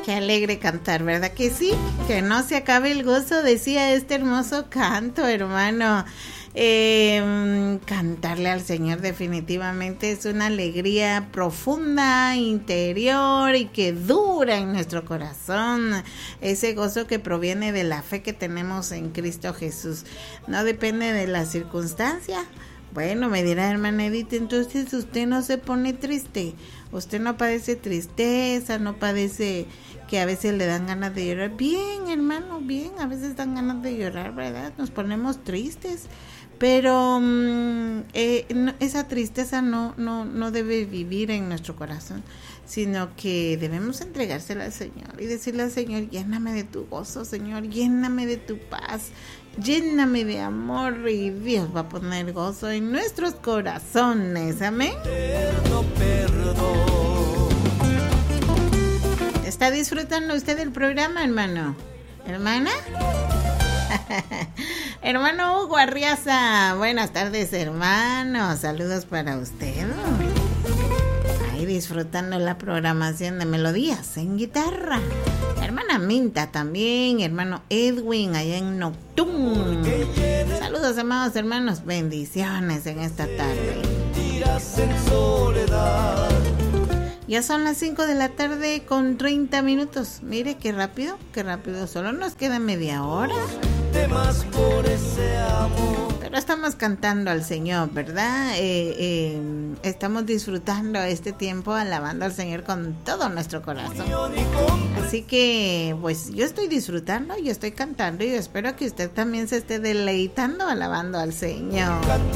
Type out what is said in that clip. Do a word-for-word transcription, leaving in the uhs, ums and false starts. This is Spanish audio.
Qué alegre cantar, ¿verdad que sí? Que no se acabe el gozo, decía este hermoso canto, hermano. Eh, cantarle al Señor definitivamente es una alegría profunda, interior y que dura en nuestro corazón. Ese gozo que proviene de la fe que tenemos en Cristo Jesús. No depende de la circunstancia. Bueno, me dirá hermana Edith, entonces usted no se pone triste. Usted no padece tristeza, no padece que a veces le dan ganas de llorar. Bien, hermano, bien, a veces dan ganas de llorar, ¿verdad? Nos ponemos tristes. Pero um, eh, no, esa tristeza no, no, no debe vivir en nuestro corazón, sino que debemos entregársela al Señor y decirle al Señor, lléname de tu gozo, Señor, lléname de tu paz, lléname de amor, y Dios va a poner gozo en nuestros corazones, amén. ¿Está disfrutando usted del programa, hermano? ¿Hermana? Hermano Hugo Arriaza, buenas tardes, hermano, saludos para usted. Ahí disfrutando la programación de Melodías en Guitarra. Hermana Minta también, hermano Edwin allá en Noctum. Saludos, amados hermanos, bendiciones en esta tarde. Ya son las cinco de la tarde con treinta minutos. Mire qué rápido, qué rápido. Solo nos queda media hora. Pero estamos cantando al Señor, ¿verdad? Eh, eh, estamos disfrutando este tiempo, alabando al Señor con todo nuestro corazón. Así que, pues, yo estoy disfrutando, yo estoy cantando y espero que usted también se esté deleitando, alabando al Señor.